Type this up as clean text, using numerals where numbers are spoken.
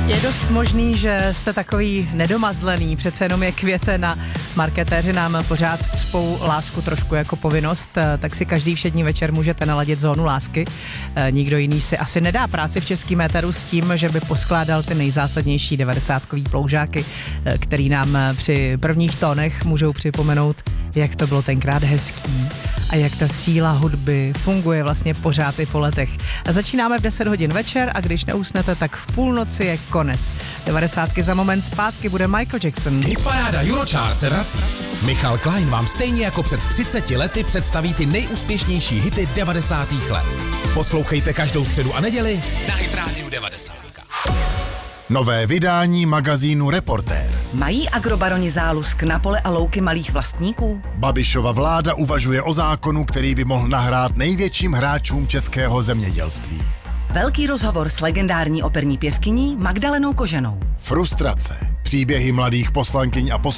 Je dost možný, že jste takový nedomazlený, přece jenom je květen a marketéři nám pořád cpou lásku trošku jako povinnost, tak si každý všední večer můžete naladit Zónu lásky. Nikdo jiný si asi nedá práci v českým éteru s tím, že by poskládal ty nejzásadnější 90kový ploužáky, který nám při prvních tónech můžou připomenout, jak to bylo tenkrát hezký a jak ta síla hudby funguje vlastně pořád i po letech. A začínáme v 10 hodin večer a když neusnete, tak v půlnoci je konec. 90ky za moment zpátky bude Michael Jackson. Hitparáda Eurochart se vrací. Michal Klein vám stejně jako před 30 lety představí ty nejúspěšnější hity 90. let. Poslouchejte každou středu a neděli na Hit Radio 90. Nové vydání magazínu Reportér. Mají agrobaroni zálusk na pole a louky malých vlastníků? Babišova vláda uvažuje o zákonu, který by mohl nahrát největším hráčům českého zemědělství. Velký rozhovor s legendární operní pěvkyní Magdalenou Koženou. Frustrace. Příběhy mladých poslankyň a poslanců